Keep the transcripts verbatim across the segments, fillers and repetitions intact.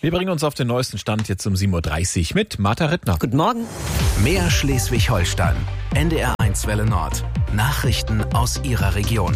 Wir bringen uns auf den neuesten Stand jetzt um sieben Uhr dreißig mit Martha Rittner. Guten Morgen. Mehr Schleswig-Holstein. N D R eins Welle Nord. Nachrichten aus Ihrer Region.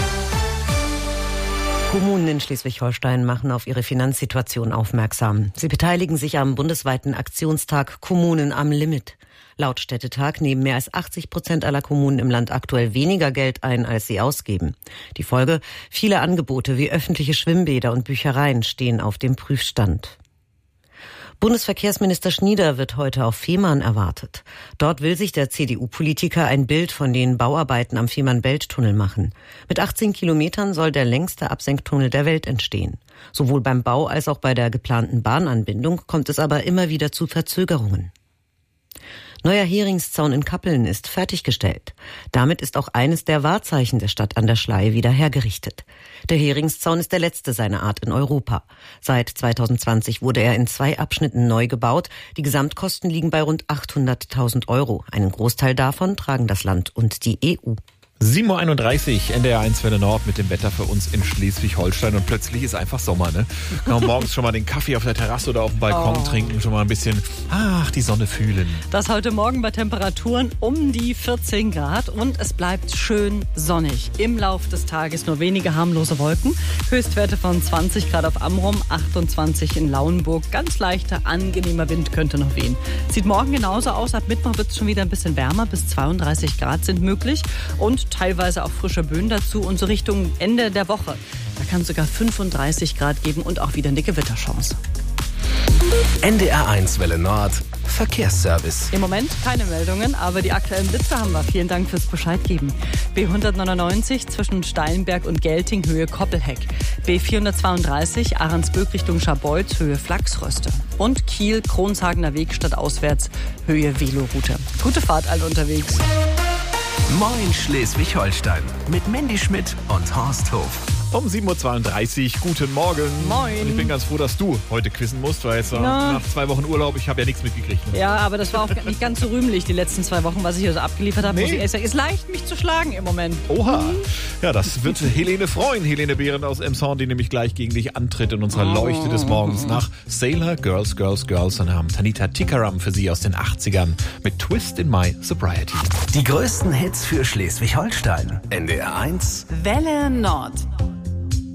Kommunen in Schleswig-Holstein machen auf ihre Finanzsituation aufmerksam. Sie beteiligen sich am bundesweiten Aktionstag Kommunen am Limit. Laut Städtetag nehmen mehr als achtzig Prozent aller Kommunen im Land aktuell weniger Geld ein, als sie ausgeben. Die Folge: viele Angebote wie öffentliche Schwimmbäder und Büchereien stehen auf dem Prüfstand. Bundesverkehrsminister Schnieder wird heute auf Fehmarn erwartet. Dort will sich der C D U-Politiker ein Bild von den Bauarbeiten am Fehmarn-Belt-Tunnel machen. Mit achtzehn Kilometern soll der längste Absenktunnel der Welt entstehen. Sowohl beim Bau als auch bei der geplanten Bahnanbindung kommt es aber immer wieder zu Verzögerungen. Neuer Heringszaun in Kappeln ist fertiggestellt. Damit ist auch eines der Wahrzeichen der Stadt an der Schlei wieder hergerichtet. Der Heringszaun ist der letzte seiner Art in Europa. Seit zweitausendzwanzig wurde er in zwei Abschnitten neu gebaut. Die Gesamtkosten liegen bei rund achthunderttausend Euro. Einen Großteil davon tragen das Land und die E U. sieben Uhr einunddreißig, N D R eins Welle Nord mit dem Wetter für uns in Schleswig-Holstein. Und plötzlich ist einfach Sommer, ne? Kann man morgens schon mal den Kaffee auf der Terrasse oder auf dem Balkon oh. trinken, schon mal ein bisschen, ach, die Sonne fühlen. Das heute Morgen bei Temperaturen um die vierzehn Grad und es bleibt schön sonnig. Im Laufe des Tages nur wenige harmlose Wolken. Höchstwerte von zwanzig Grad auf Amrum, achtundzwanzig in Lauenburg. Ganz leichter, angenehmer Wind könnte noch wehen. Sieht morgen genauso aus. Ab Mittwoch wird es schon wieder ein bisschen wärmer. Bis zweiunddreißig Grad sind möglich. Und teilweise auch frische Böen dazu und so Richtung Ende der Woche. Da kann es sogar fünfunddreißig Grad geben und auch wieder eine Gewitterchance. N D R eins Welle Nord. Verkehrsservice. Im Moment keine Meldungen, aber die aktuellen Blitze haben wir. Vielen Dank fürs Bescheid geben. B hundertneunundneunzig zwischen Steinberg und Gelting Höhe Koppelheck. B vierhundertzweiunddreißig Ahrensböck Richtung Scharbeutz Höhe Flachsröste. Und Kiel Kronshagener Weg stadtauswärts Höhe Veloroute. Gute Fahrt alle unterwegs. Moin Schleswig-Holstein mit Mandy Schmidt und Horst Hof. Um sieben Uhr zweiunddreißig, guten Morgen. Moin. Und ich bin ganz froh, dass du heute quizzen musst, weil jetzt ja. nach zwei Wochen Urlaub, ich habe ja nichts mitgekriegt. Ne? Ja, aber das war auch nicht ganz so rühmlich, die letzten zwei Wochen, was ich hier so abgeliefert habe. Nee. Muss ich ehrlich sagen, ist leicht, mich zu schlagen im Moment. Oha. Mhm. Ja, das wird Helene freuen. Helene Behrendt aus Emshorn, die nämlich gleich gegen dich antritt in unserer Leuchte des Morgens nach Sailor, Girls, Girls, Girls. Dann haben Tanita Tikaram für sie aus den achtzigern mit Twist in My Sobriety. Die größten Hits für Schleswig-Holstein. N D R eins Welle Nord.